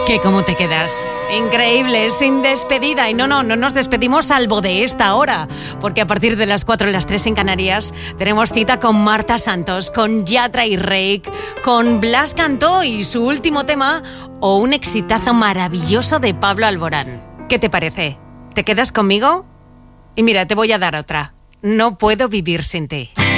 ¿Qué cómo te quedas? Increíble, sin despedida. Y no nos despedimos salvo de esta hora, porque a partir de las 4 y las 3 en Canarias tenemos cita con Marta Santos, con Yatra y Reik, con Blas Cantó y su último tema, o un exitazo maravilloso de Pablo Alborán. ¿Qué te parece? ¿Te quedas conmigo? Y mira, te voy a dar otra. No puedo vivir sin ti.